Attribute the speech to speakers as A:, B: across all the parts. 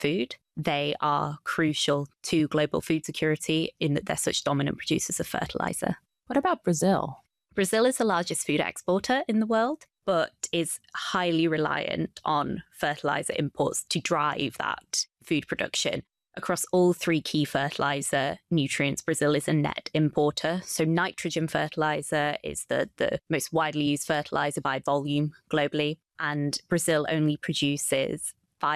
A: food. They are crucial to global food security in that they're such dominant producers of fertilizer.
B: What about Brazil?
A: Brazil is the largest food exporter in the world, but is highly reliant on fertilizer imports to drive that food production. Across all three key fertilizer nutrients, Brazil is a net importer. So nitrogen fertilizer is the most widely used fertilizer by volume globally. And Brazil only produces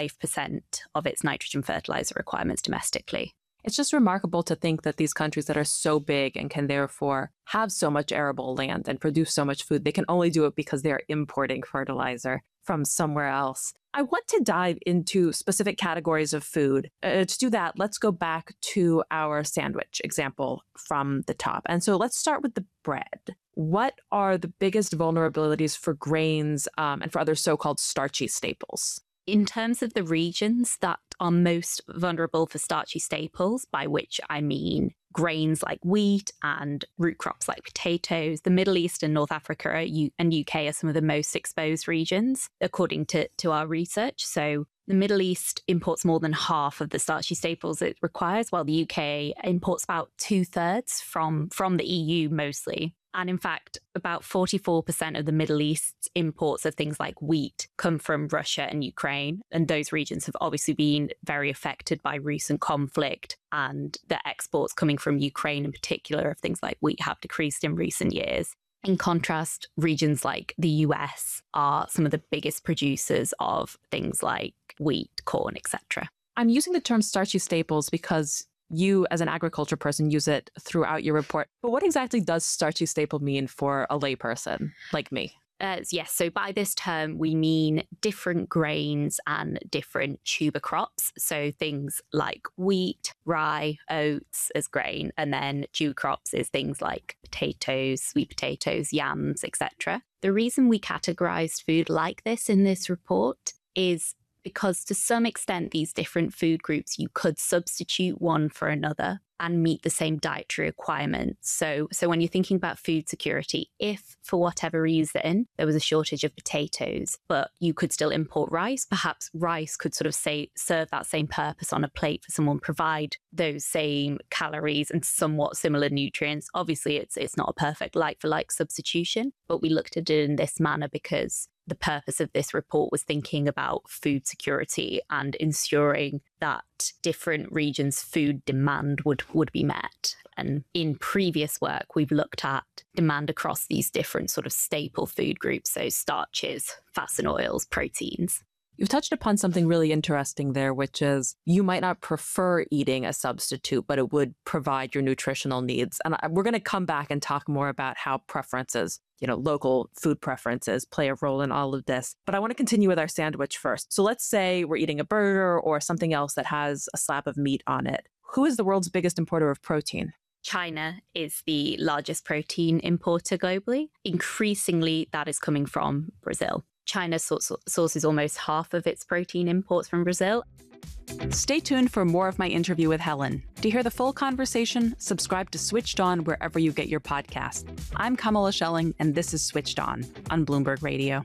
A: 5% of its nitrogen fertilizer requirements domestically.
B: It's just remarkable to think that these countries that are so big and can therefore have so much arable land and produce so much food, they can only do it because they're importing fertilizer from somewhere else. I want to dive into specific categories of food. To do that, let's go back to our sandwich example from the top. And so let's start with the bread. What are the biggest vulnerabilities for grains and for other so-called starchy staples?
A: In terms of the regions that are most vulnerable for starchy staples, by which I mean grains like wheat and root crops like potatoes, the Middle East and North Africa and UK are some of the most exposed regions, according to our research. So the Middle East imports more than half of the starchy staples it requires, while the UK imports about 2/3 from the EU mostly. And in fact, about 44% of the Middle East's imports of things like wheat come from Russia and Ukraine. And those regions have obviously been very affected by recent conflict. And the exports coming from Ukraine in particular of things like wheat have decreased in recent years. In contrast, regions like the US are some of the biggest producers of things like wheat, corn, etc.
B: I'm using the term starchy staples because you, as an agriculture person, use it throughout your report. But what exactly does starchy staple mean for a layperson like me?
A: Yes, so by this term, we mean different grains and different tuber crops. So things like wheat, rye, oats as grain, and then dew crops is things like potatoes, sweet potatoes, yams, etc. The reason we categorized food like this in this report is because to some extent, these different food groups, you could substitute one for another and meet the same dietary requirements. So when you're thinking about food security, if for whatever reason there was a shortage of potatoes, but you could still import rice, perhaps rice could sort of serve that same purpose on a plate for someone, provide those same calories and somewhat similar nutrients. Obviously, it's not a perfect like-for-like substitution, but we looked at it in this manner because the purpose of this report was thinking about food security and ensuring that different regions' food demand would be met. And in previous work, we've looked at demand across these different sort of staple food groups, so starches, fats and oils, proteins.
B: You've touched upon something really interesting there, which is you might not prefer eating a substitute, but it would provide your nutritional needs. And we're going to come back and talk more about how preferences, local food preferences play a role in all of this. But I want to continue with our sandwich first. So let's say we're eating a burger or something else that has a slab of meat on it. Who is the world's biggest importer of protein?
A: China is the largest protein importer globally. Increasingly, that is coming from Brazil. China sources almost half of its protein imports from Brazil.
B: Stay tuned for more of my interview with Helen. To hear the full conversation, subscribe to Switched On wherever you get your podcast. I'm Kamala Schelling, and this is Switched On Bloomberg Radio.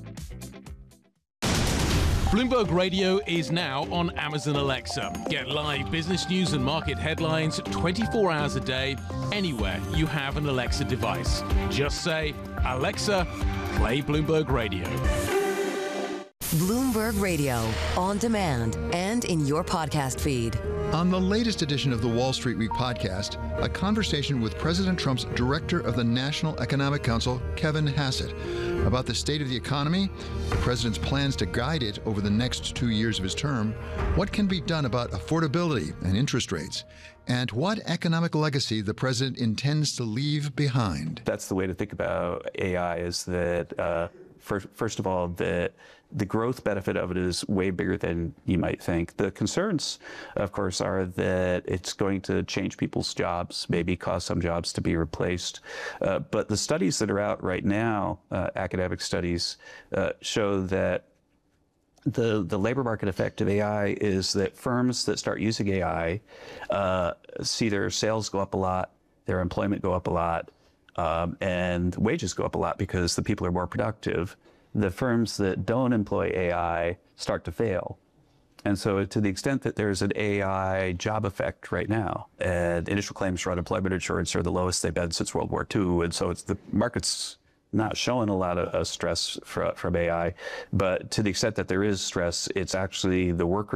C: Bloomberg Radio is now on Amazon Alexa. Get live business news and market headlines 24 hours a day, anywhere you have an Alexa device. Just say, Alexa, play Bloomberg Radio.
D: Bloomberg Radio, on demand and in your podcast feed.
E: On the latest edition of the Wall Street Week podcast, a conversation with President Trump's director of the National Economic Council, Kevin Hassett, about the state of the economy, the president's plans to guide it over the next 2 years of his term, what can be done about affordability and interest rates, and what economic legacy the president intends to leave behind.
F: That's the way to think about AI, is that first of all, the growth benefit of it is way bigger than you might think. The concerns, of course, are that it's going to change people's jobs, maybe cause some jobs to be replaced. But the studies that are out right now, academic studies, show that the labor market effect of AI is that firms that start using AI see their sales go up a lot, their employment go up a lot, and wages go up a lot because the people are more productive. The firms that don't employ AI start to fail. And so to the extent that there's an AI job effect right now, and initial claims for unemployment insurance are the lowest they've been since World War II. And so the market's not showing a lot of stress from AI. But to the extent that there is stress, it's actually the workers